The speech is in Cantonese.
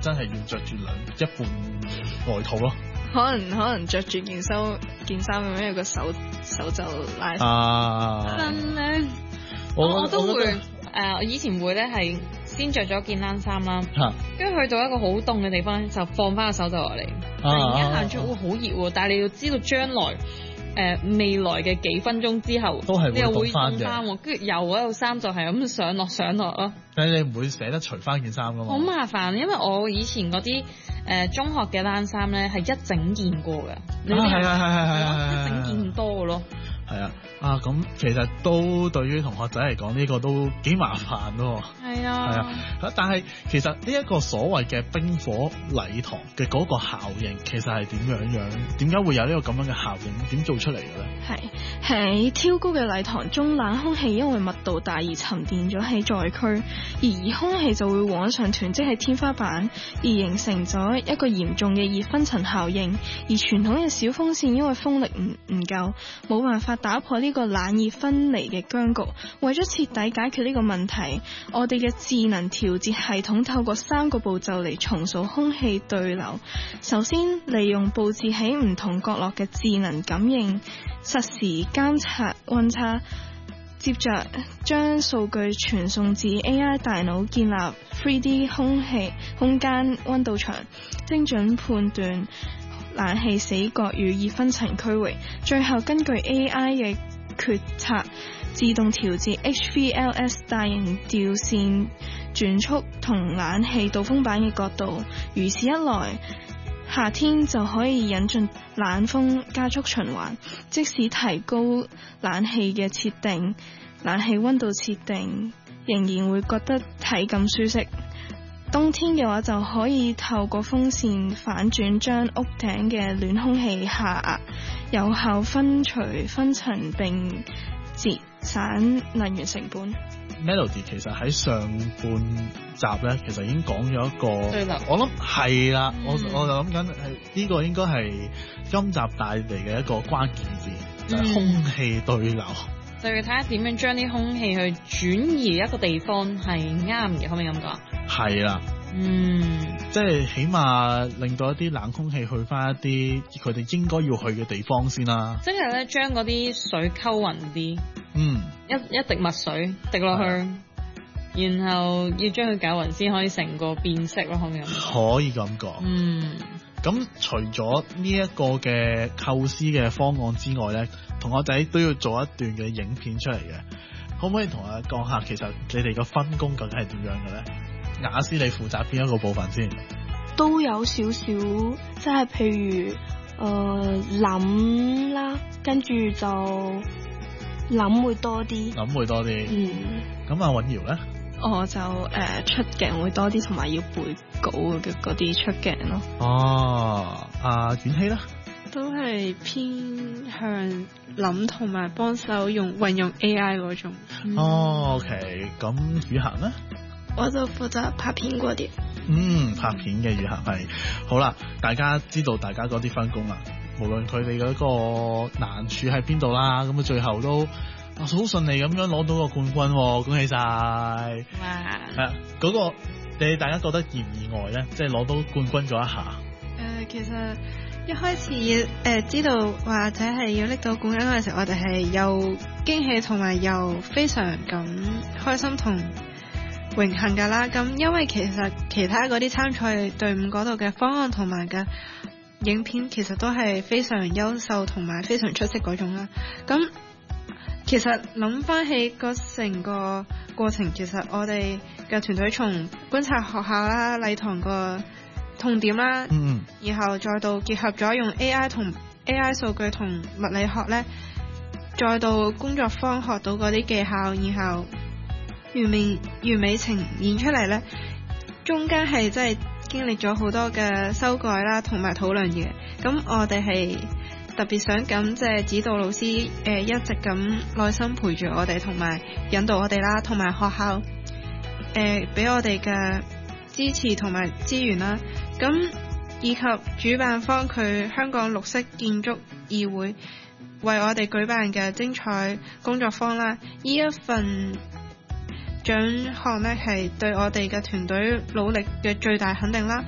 真係要着住一半外套咯。 可能着住件衫咁樣，有個手就拉真咧，我都會我以前會咧係先着咗件冷衫啦，跟住去到一個好凍嘅地方咧，就放翻個手袖落嚟，突然間行出會好熱喎，但係你要知道將來。未來嘅幾分鐘之後，你又會凍翻喎，跟住又嗰套衫就係咁上落咯。 但係你唔會捨得除翻件衫噶嘛？ 好麻煩，因為我以前嗰啲中學嘅冷衫咧係一整件過嘅，係一整件多嘅咯。 係啊，咁其實都對於同學仔嚟講呢個都幾麻煩咯。 係啊， 但係其實呢一個所謂嘅冰火禮堂嘅嗰個效應，其實係點樣？點解會有呢個咁樣嘅效應？點做出嚟嘅咧？ 係喺挑高嘅禮堂中，冷空氣因為密度大而沉澱咗喺載區，而熱空氣就會往上囤積喺天花板，而形成咗一個嚴重嘅熱分層效應。而傳統嘅小風扇因為風力唔夠，冇辦法打破呢個冷熱分離嘅僵局。為咗徹底解決呢個問題，我哋嘅智能調節系統透過3個步驟嚟重塑空氣對流。首先，利用佈置喺唔同角落嘅智能感應，實時監察溫差。接着將數據傳送至 AI 大腦，建立 3D 空間溫度牆，精準判斷冷氣死角與熱分層區域。最後根據 AI 嘅決策，自動調節 HVLS 大型吊扇轉速同冷氣導風板嘅角度。如此一來，夏天就可以引進冷風加速循環，即使提高冷氣嘅設定，冷氣溫度設定仍然會覺得體感舒適。冬天嘅話就可以透過風扇反轉，將屋頂嘅暖空氣下壓，有效分除分層並節省能源成本。 Melody 其實喺上半集咧，其實已經講咗一個， 對啦， 我諗係啦，我就諗緊係呢個應該係今集帶嚟嘅一個關鍵字，就係空氣對流。 就要睇下點樣將啲空氣去轉移一個地方係啱嘅，可唔可以咁講？係啦，即係起碼令到一啲冷空氣去翻一啲佢哋應該要去嘅地方先啦。 即係咧，將嗰啲水溝勻啲，一滴墨水滴落去，然後要將佢攪勻先可以成個變色咯，可唔可以咁講？ 可以咁講。咁除咗呢一個嘅構思嘅方案之外咧，同學仔都要做一段嘅影片出嚟嘅，可唔可以同我講下其實你哋嘅分工究竟係點樣嘅咧？雅思你負責邊一個部分先？ 都有少少，即係譬如諗啦，跟住就諗會多啲。咁阿允瑤咧？我就出鏡會多啲，同埋要背稿嘅嗰啲出鏡咯。 阿婉希咧？ 都係偏向諗同埋幫手運用 AI 嗰種。 OK， 咁雨涵咧？ 我就負責拍片嗰啲。 拍片嘅雨涵係好啦，大家知道大家嗰啲分工啦，無論佢哋嗰個難處喺邊度啦，咁啊最後都好順利咁樣攞到個冠軍，恭喜晒！哇！嗰個你大家覺得意唔意外咧？即係攞到冠軍嗰一下。 其實一開始知道或者係要拎到冠軍嘅時候，我哋係又驚喜同埋又非常咁開心同榮幸噶啦。咁因為其實其他嗰啲參賽隊伍嗰度嘅方案同埋嘅影片其實都係非常優秀同埋非常出色嗰種啦。咁其實諗翻起個成個過程，其實我哋嘅團隊從觀察學校啦、禮堂個痛點啦，然後再到結合咗用 AI 數據同物理學咧，再到工作坊學到嗰啲技巧，然後完美呈現出嚟咧，中間係真係經歷咗好多嘅修改啦，同埋討論嘅。咁我哋係特別想感謝指導老師一直咁耐心陪住我哋，同埋引導我哋啦，同埋學校俾我哋嘅支持同埋資源啦。咁以及主辦方佢香港綠色建築議會為我哋舉辦嘅精彩工作坊啦，呢一份獎項呢係對我哋嘅團隊努力嘅最大肯定啦。